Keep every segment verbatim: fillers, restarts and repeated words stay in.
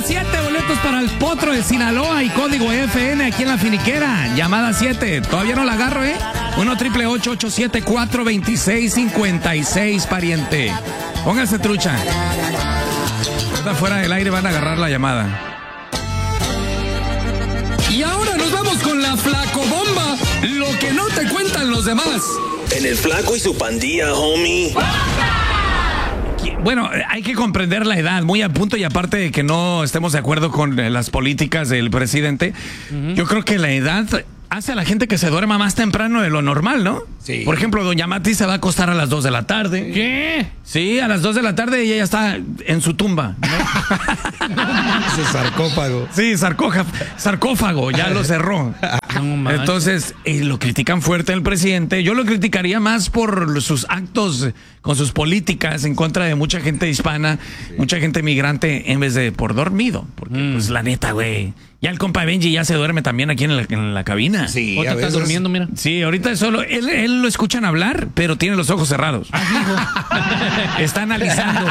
siete, boletos para el Potro de Sinaloa y código F N aquí en La Finiquera. Llamada siete, todavía no la agarro, ¿eh? uno triple ocho ocho siete cuatro dos seis cinco seis, pariente. Póngase trucha. Está fuera del aire, van a agarrar la llamada. Y ahora nos vamos con la Flacobomba. Lo que no te cuentan los demás. En el Flaco y su pandilla, homie. Bueno, hay que comprender la edad, muy a punto, y aparte de que no estemos de acuerdo con las políticas del presidente, uh-huh. Yo creo que la edad hace a la gente que se duerma más temprano de lo normal, ¿no? Sí. Por ejemplo, doña Mati se va a acostar a las dos de la tarde. ¿Qué? Sí, a las dos de la tarde y ella está en su tumba, ¿no? Ese sarcófago. Sí, sarcófago, sarcófago, ya lo cerró. No, entonces, eh, lo critican fuerte al presidente. Yo lo criticaría más por sus actos con sus políticas en contra de mucha gente hispana, sí. Mucha gente migrante, en vez de por dormido. Porque, mm. pues, la neta, güey. Ya el compa Benji ya se duerme también aquí en la, en la cabina. Sí, ahorita está durmiendo, mira. Sí, ahorita solo, él, él lo escuchan hablar, pero tiene los ojos cerrados. Está analizando.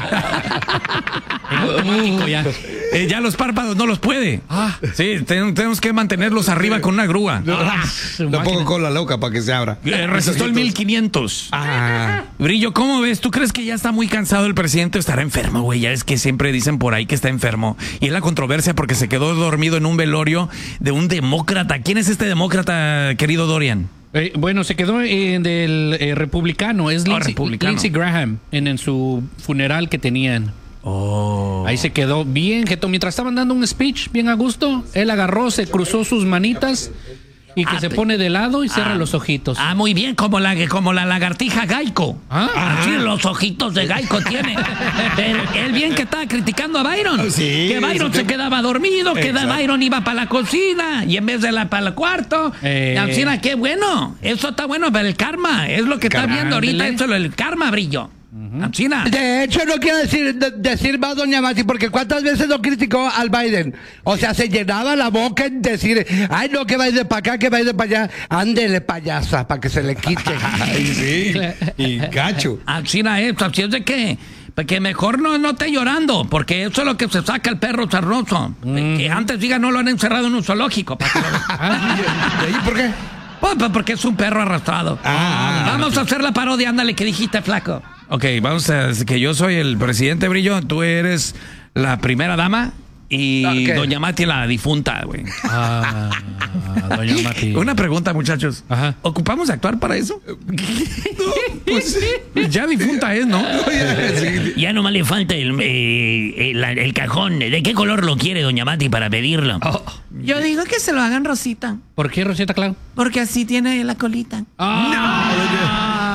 automático ya. Eh, ya los párpados no los puede. Ah. Sí, ten, tenemos que mantenerlos arriba con una grúa. No, ah, lo pongo con la loca para que se abra. Eh, resistió el mil quinientos. Ah. Brillo, ¿cómo ves? ¿Tú crees que ya está muy cansado el presidente o estará enfermo, güey? Ya es que siempre dicen por ahí que está enfermo. Y es la controversia porque se quedó dormido en un velorio de un demócrata. ¿Quién es este demócrata, querido Dorian? Eh, bueno, se quedó eh, del eh, republicano. Es Lindsey, oh, republicano. Lindsey Graham en, en su funeral que tenían. Oh. Ahí se quedó bien, Geto. Mientras estaban dando un speech bien a gusto, él agarró, se cruzó sus manitas y que ah, se pone de lado y cierra ah, los ojitos. Ah, muy bien, como la, como la lagartija Geico. Ah, así ah. Los ojitos de Geico tiene. Pero él bien que estaba criticando a Byron. Sí, que Byron se quedaba dormido, que exacto. Byron iba para la cocina y en vez de la para el cuarto. Eh. Alcina, qué bueno. Eso está bueno para el karma. Es lo que está viendo ahorita, eso es el karma, Brillo. Uh-huh. De hecho, no quiero decir, de, decir más, doña Mati, porque cuántas veces lo criticó al Biden. O sea, se llenaba la boca en decir, ay, no, que Biden para acá, que Biden para allá. Ándele, payasa, para que se le quite. Ay, sí. Y gacho. Alcina, eso, así es de que, que mejor no, no esté llorando, porque eso es lo que se saca el perro sarnoso. Mm. Que antes, diga, no lo han encerrado en un zoológico. Para que lo... ¿Y ahí por qué? Pues porque es un perro arrastrado. Ah, vamos a hacer la parodia, ándale, que dijiste, flaco. Ok, vamos a que yo soy el presidente, Brillo, tú eres la primera dama y okay. Doña Mati la difunta, güey. Ah, Doña Mati. Una pregunta, muchachos. Ajá. ¿Ocupamos actuar para eso? No, pues ya difunta es, ¿no? Ya nomás le falta el, eh, el, el cajón. ¿De qué color lo quiere Doña Mati para pedirlo? Oh. Yo digo que se lo hagan rosita. ¿Por qué rosita, claro? Porque así tiene la colita. ¡Ah! No.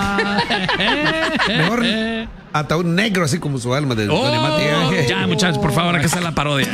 Mejor hasta un negro así como su alma de oh, Doña Mati. Ya, muchachos, por favor, hay que hacer la parodia.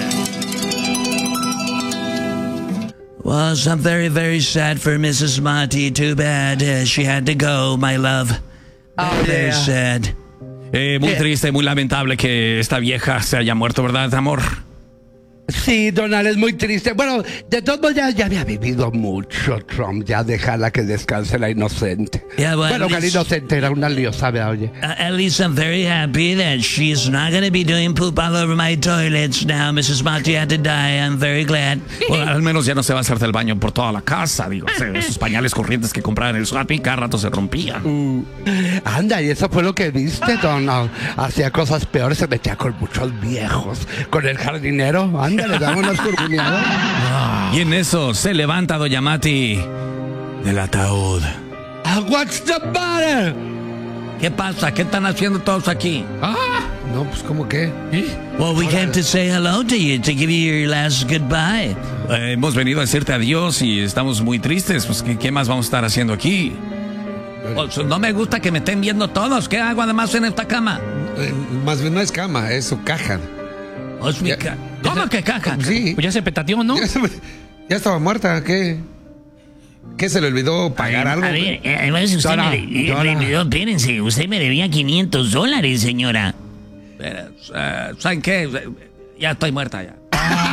Well, I'm very, very sad for Missus Mati. Too bad uh, she had to go, my love. Oh, very yeah. sad. Eh, muy triste, muy lamentable que esta vieja se haya muerto, ¿verdad, amor? Sí, Donald, es muy triste. Bueno, de todos modos ya, ya había vivido mucho Trump. Ya déjala que descanse la inocente. Yeah, well, bueno, que la inocente era una liosa, oye. Uh, at least I'm very happy that she's not going to be doing poop all over my toilets now. Missus Mati had to die. I'm very glad. Bueno, al menos ya no se va a hacer del baño por toda la casa. Digo, esos pañales corrientes que compraban en el Swapping cada rato se rompían. Uh, anda, y eso fue lo que viste, Donald. Hacía cosas peores, se metía con muchos viejos. Con el jardinero, anda. Le damos unas curvinadas. Y en eso se levanta Doña Mati del ataúd. Uh, what's the matter? ¿Qué pasa? ¿Qué están haciendo todos aquí? Ah, no, pues ¿cómo qué? Well, we came to say hello to you, to give you your last goodbye. Eh, hemos venido a decirte adiós y estamos muy tristes. Pues ¿qué, qué más vamos a estar haciendo aquí? Pues, no me gusta que me estén viendo todos. ¿Qué hago además en esta cama? Eh, más bien no es cama, es su caja. Oh, es mi ca- ¿Cómo que caja? Sí. Pues ya se petateó, ¿no? Ya, se, ya estaba muerta, ¿qué? ¿Qué se le olvidó pagar a algo? A ver, además usted Dona, me de, Dona. me olvidó, espérense, usted me debía quinientos dólares, señora. Pero, uh, ¿saben qué? Ya estoy muerta ya.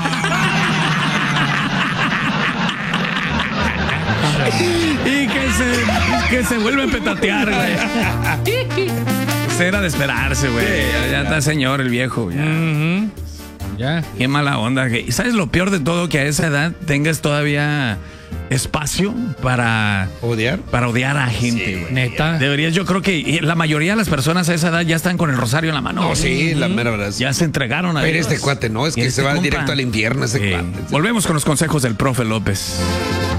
Y que se, que se vuelve a petatear, güey. Era de esperarse, güey. Ya, ya está señor el viejo. Ya. Uh-huh. Ya. Qué mala onda. ¿Y sabes lo peor de todo? Que a esa edad tengas todavía espacio para odiar para odiar a gente, güey. Neta. Deberías, yo creo que la mayoría de las personas a esa edad ya están con el rosario en la mano. No, sí, la mera verdad. Ya se entregaron a Pero Dios. este cuate no, es que Este se va compa. directo al infierno ese Sí. cuate. Volvemos con los consejos del profe López.